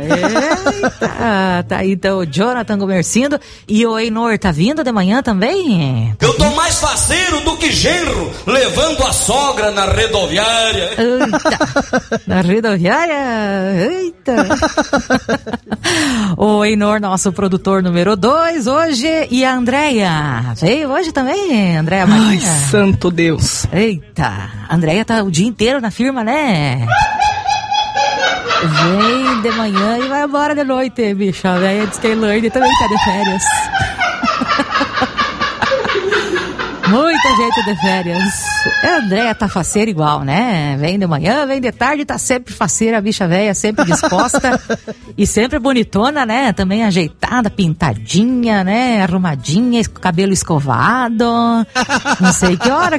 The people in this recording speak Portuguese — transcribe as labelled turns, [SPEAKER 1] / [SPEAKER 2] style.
[SPEAKER 1] Eita, tá aí então o Jonathan Gomercindo. E o Einor tá vindo de manhã também?
[SPEAKER 2] Eu tô mais faceiro do que genro, levando a sogra na rodoviária.
[SPEAKER 1] Eita, na rodoviária? Eita. O Einor, nosso produtor número 2 hoje, e a Andréia veio hoje também, Andréia Maria.
[SPEAKER 3] Ai, santo Deus.
[SPEAKER 1] Eita, a Andréia tá o dia inteiro na firma, né? Vem de manhã e vai embora de noite, bicha. A velha diz que a Elaine também tá de férias. Muita gente de férias. A Andréia tá faceira igual, né? Vem de manhã, vem de tarde, tá sempre faceira, a bicha velha, sempre disposta. E sempre bonitona, né? Também ajeitada, pintadinha, né? Arrumadinha, cabelo escovado. Não sei que hora